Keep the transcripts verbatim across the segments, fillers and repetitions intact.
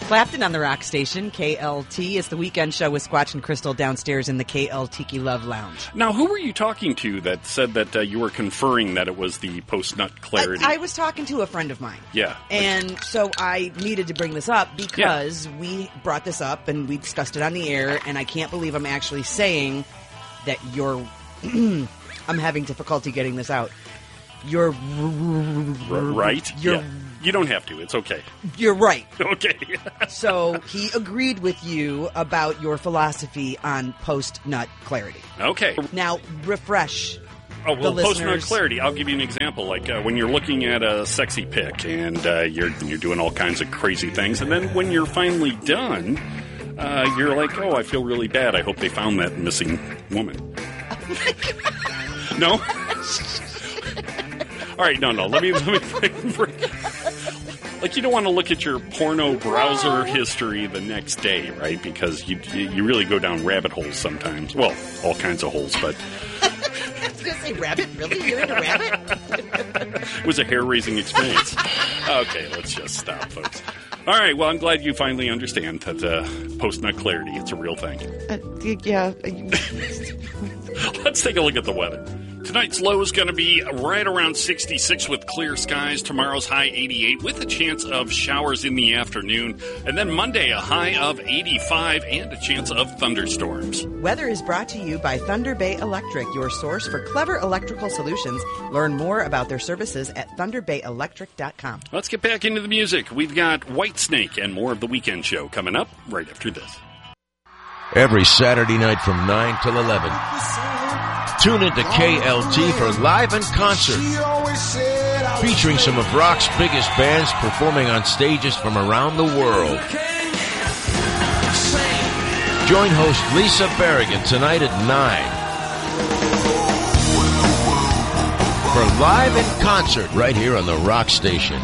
Clapton on the Rock Station, K L T. It's the weekend show with Squatch and Crystal downstairs in the K L Tiki Love Lounge. Now, who were you talking to that said that uh, you were conferring that it was the post-nut clarity? I, I was talking to a friend of mine. Yeah. And like, so I needed to bring this up because yeah. we brought this up and we discussed it on the air, and I can't believe I'm actually saying that you're... I'm having difficulty getting this out. You're... Right? You're... Yeah. You don't have to. It's okay. You're right. Okay. So he agreed with you about your philosophy on post-nut clarity. Okay. Now, refresh Oh, well, the post-nut listeners. clarity, I'll give you an example. Like uh, when you're looking at a sexy pic and uh, you're, you're doing all kinds of crazy things, and then when you're finally done, uh, you're like, oh, I feel really bad. I hope they found that missing woman. No? All right, no, no. Let me let me break, break. Like, you don't want to look at your porno browser history the next day, right? Because you you really go down rabbit holes sometimes. Well, all kinds of holes, but I was going to say rabbit. Really, you're into rabbit? It was a hair-raising experience. Okay, let's just stop, folks. All right, well, I'm glad you finally understand that uh, post-nut clarity, it's a real thing. Uh, yeah. Let's take a look at the weather. Tonight's low is going to be right around sixty-six with clear skies. Tomorrow's high eighty-eight with a chance of showers in the afternoon. And then Monday, a high of eighty-five and a chance of thunderstorms. Weather is brought to you by Thunder Bay Electric, your source for clever electrical solutions. Learn more about their services at thunder bay electric dot com. Let's get back into the music. We've got Whitesnake and more of the weekend show coming up right after this. Every Saturday night from nine till eleven. Tune into K L T for Live in Concert, featuring some of rock's biggest bands performing on stages from around the world. Join host Lisa Berrigan tonight at nine for Live in Concert right here on the Rock Station.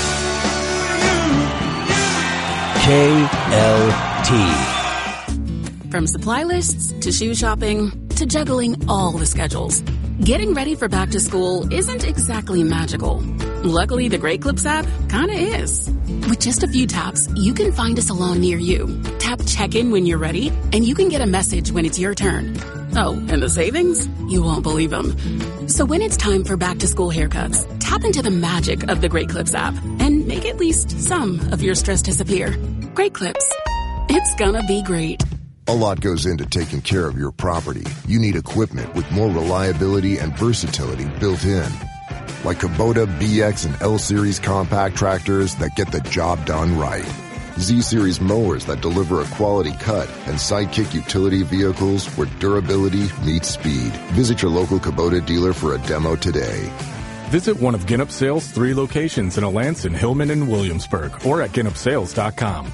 K L T. From supply lists to shoe shopping to juggling all the schedules, getting ready for back to school isn't exactly magical. Luckily, the Great Clips app kinda is. With just a few taps, you can find a salon near you. Tap check-in when you're ready, and you can get a message when it's your turn. Oh, and the savings? You won't believe them. So when it's time for back to school haircuts, tap into the magic of the Great Clips app and make at least some of your stress disappear. Great Clips. It's gonna be great. A lot goes into taking care of your property. You need equipment with more reliability and versatility built in. Like Kubota B X and L-Series compact tractors that get the job done right. Z-Series mowers that deliver a quality cut, and Sidekick utility vehicles where durability meets speed. Visit your local Kubota dealer for a demo today. Visit one of Ginup Sales' three locations in Alanson, Hillman, and Williamsburg, or at ginup sales dot com.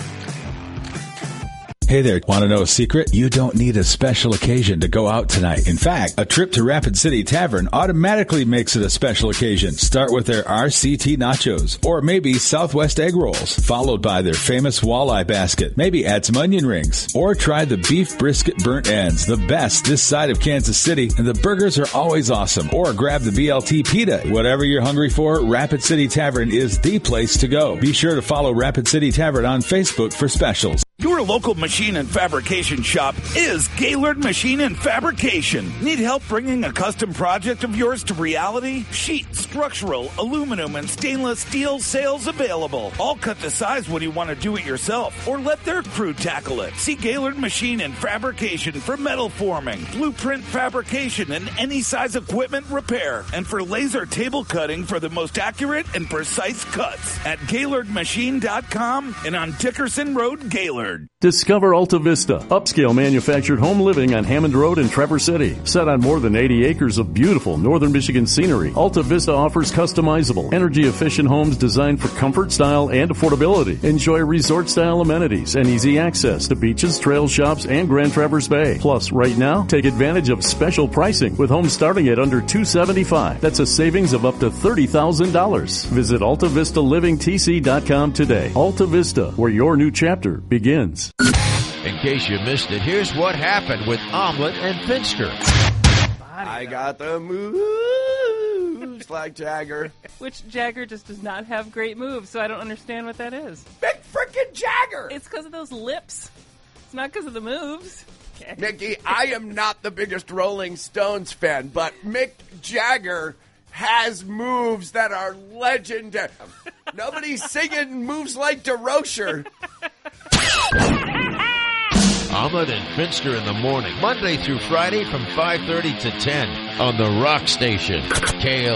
Hey there, want to know a secret? You don't need a special occasion to go out tonight. In fact, a trip to Rapid City Tavern automatically makes it a special occasion. Start with their R C T nachos, or maybe Southwest egg rolls, followed by their famous walleye basket. Maybe add some onion rings, or try the beef brisket burnt ends, the best this side of Kansas City, and the burgers are always awesome. Or grab the B L T pita. Whatever you're hungry for, Rapid City Tavern is the place to go. Be sure to follow Rapid City Tavern on Facebook for specials. Your local machine and fabrication shop is Gaylord Machine and Fabrication. Need help bringing a custom project of yours to reality? Sheet, structural, aluminum, and stainless steel sales available. All cut to size when you want to do it yourself, or let their crew tackle it. See Gaylord Machine and Fabrication for metal forming, blueprint fabrication, and any size equipment repair, and for laser table cutting for the most accurate and precise cuts at Gaylord Machine dot com and on Dickerson Road, Gaylord. Discover Alta Vista, upscale manufactured home living on Hammond Road in Traverse City. Set on more than eighty acres of beautiful northern Michigan scenery, Alta Vista offers customizable, energy-efficient homes designed for comfort, style, and affordability. Enjoy resort-style amenities and easy access to beaches, trail shops, and Grand Traverse Bay. Plus, right now, take advantage of special pricing with homes starting at under two hundred seventy-five dollars. That's a savings of up to thirty thousand dollars. Visit Alta Vista Living T C dot com today. Alta Vista, where your new chapter begins. In case you missed it, here's what happened with Omelet and Finster. I got the moves like Jagger. Which Jagger just does not have great moves, so I don't understand what that is. Big frick frickin' Jagger. It's because of those lips. It's not because of the moves. Okay. Nikki, I am not the biggest Rolling Stones fan, but Mick Jagger has moves that are legendary. Nobody's singing moves like DeRocher. Ahmed and Finster in the morning, Monday through Friday from five thirty to ten on the Rock Station, K L.